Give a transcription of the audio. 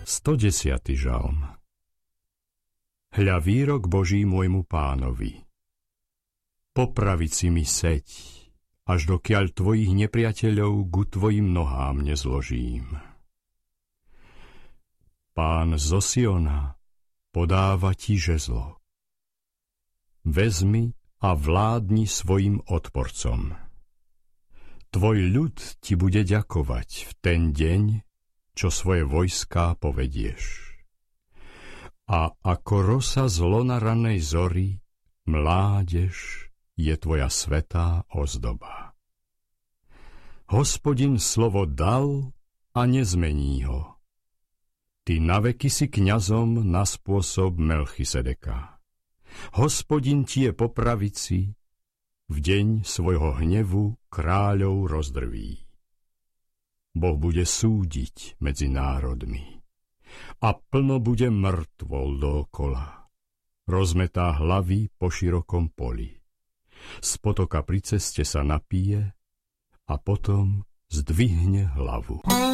110. žalm. Hľa výrok Boží môjmu pánovi. Po pravici mi seď, až dokiaľ tvojich nepriateľov ku tvojim nohám nezložím. Pán zo Siona podáva ti žezlo. Vezmi a vládni svojim odporcom. Tvoj ľud ti bude ďakovať v ten deň, čo svoje vojská povedieš. A ako rosa z lona ranej zory, mládež je tvoja svätá ozdoba. Hospodin slovo dal a nezmení ho. Ty naveky si kňazom na spôsob Melchisedeka. Hospodin ti je po pravici, v deň svojho hnevu kráľov rozdrví. Boh bude súdiť medzi národmi a plno bude mŕtvol dookola. Rozmetá hlavy po širokom poli. Z potoka pri ceste sa napije a potom zdvihne hlavu.